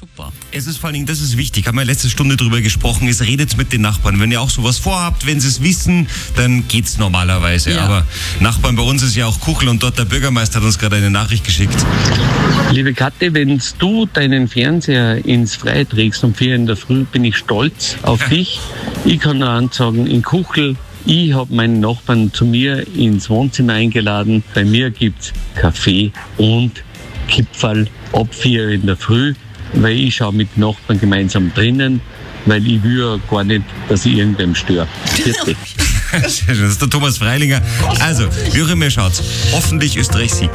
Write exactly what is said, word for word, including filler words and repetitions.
Super. Es ist vor allen Dingen, das ist wichtig, haben wir letzte Stunde drüber gesprochen, ist, redet mit den Nachbarn. Wenn ihr auch sowas vorhabt, wenn sie es wissen, dann geht's normalerweise. Ja. Aber Nachbarn bei uns ist ja auch Kuchel und dort der Bürgermeister hat uns gerade eine Nachricht geschickt. Liebe Kathi, wenn du deinen Fernseher ins Freie trägst um vier in der Früh, bin ich stolz auf dich. Ich kann nur ansagen, in Kuchel, ich habe meinen Nachbarn zu mir ins Wohnzimmer eingeladen. Bei mir gibt's Kaffee und Kipferl ab vier in der Früh, weil ich schaue mit Nachbarn gemeinsam drinnen, weil ich will ja gar nicht, dass ich irgendwem störe. Vierte. Sehr schön, das ist der Thomas Freilinger. Also, wie auch immer ihr schaut, hoffentlich Österreich siegt.